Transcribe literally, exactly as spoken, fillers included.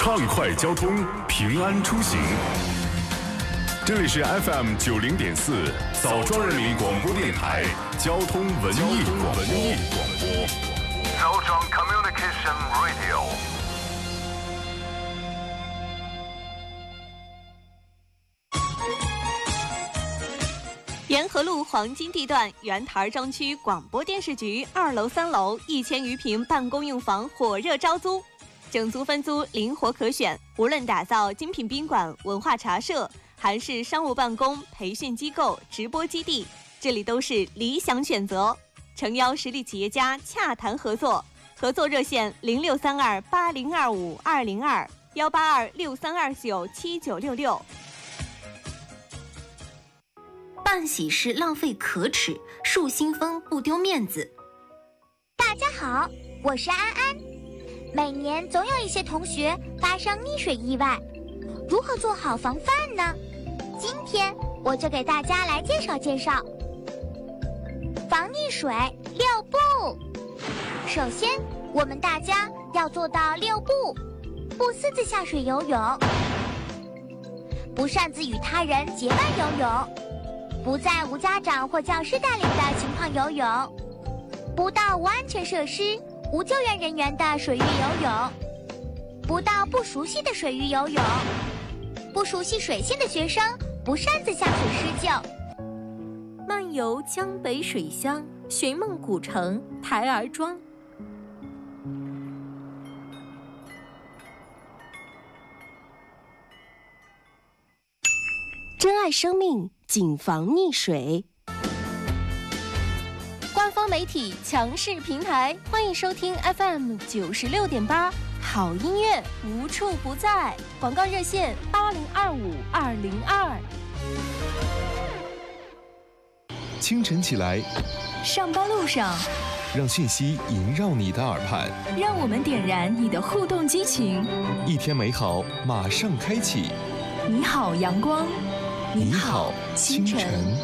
畅快交通，平安出行。这里是 F M 九零点四枣庄人民广播电台交通文艺广播。 枣庄 Communication Radio。 沿河路黄金地段原台庄区广播电视局二楼、三楼一千余平办公用房火热招租，整租分租灵活可选，无论打造精品宾馆、文化茶社，还是商务办公、培训机构、直播基地，这里都是理想选择。诚邀实力企业家洽谈合作，合作热线零六三二八零二五二零二幺八二六三二九七九六六。 办喜事浪费可耻，树新风不丢面子。 大家好，我是安安。每年总有一些同学发生溺水意外，如何做好防范呢？今天我就给大家来介绍介绍防溺水六步。首先，我们大家要做到六步：不私自下水游泳，不擅自与他人结伴游泳，不在无家长或教师带领的情况游泳，不到无安全设施、无救援人员的水域游泳，不到不熟悉的水域游泳，不熟悉水性的学生不擅自下水施救。 漫游江北水乡，寻梦古城台儿庄。 珍爱生命，谨防溺水。官方媒体强势平台，欢迎收听 F M 九十六点八，好音乐无处不在。广告热线八零二五二零二。 清晨起来， 上班路上， 让讯息萦绕你的耳畔， 让我们点燃你的互动激情。 一天美好马上开启。 你好，阳光。 你好，清晨。